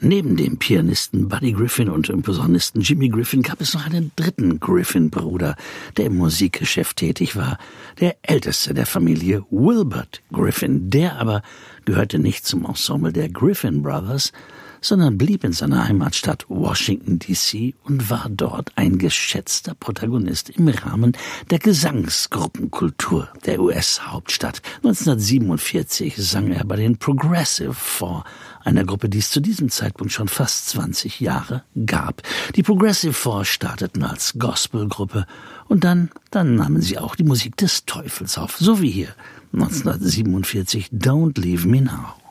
Neben dem Pianisten Buddy Griffin und dem Posaunisten Jimmy Griffin gab es noch einen dritten Griffin-Bruder, der im Musikgeschäft tätig war, der älteste der Familie, Wilbert Griffin. Der aber gehörte nicht zum Ensemble der Griffin Brothers, sondern blieb in seiner Heimatstadt Washington, D.C. und war dort ein geschätzter Protagonist im Rahmen der Gesangsgruppenkultur der US-Hauptstadt. 1947 sang er bei den Progressive Four, einer Gruppe, die es zu diesem Zeitpunkt schon fast 20 Jahre gab. Die Progressive Four starteten als Gospelgruppe und dann nahmen sie auch die Musik des Teufels auf, so wie hier 1947 Don't Leave Me Now.